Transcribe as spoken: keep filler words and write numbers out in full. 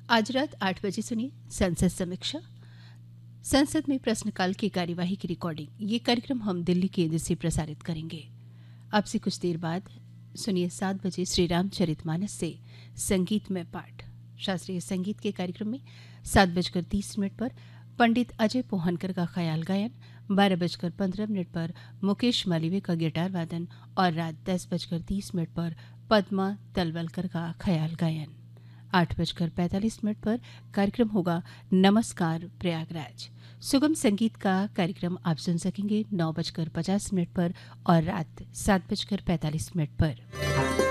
आज रात आठ बजे सुनिए संसद समीक्षा। संसद में प्रश्नकाल की कार्यवाही की रिकॉर्डिंग। ये कार्यक्रम हम दिल्ली केंद्र से प्रसारित करेंगे। अब से कुछ देर बाद सुनिए सात बजे श्री रामचरितमानस से संगीत में पाठ। शास्त्रीय संगीत के कार्यक्रम में सात बजकर तीस मिनट पर पंडित अजय पोहनकर का ख्याल गायन, बारह बजकर पंद्रह मिनट पर मुकेश मालवीय का गिटार वादन और रात दस बजकर तीस मिनट पर पद्मा तलवलकर का ख्याल गायन। आठ बजकर पैंतालीस मिनट पर कार्यक्रम होगा नमस्कार प्रयागराज। सुगम संगीत का कार्यक्रम आप सुन सकेंगे नौ बजकर पचास मिनट पर और रात सात बजकर पैंतालीस मिनट पर।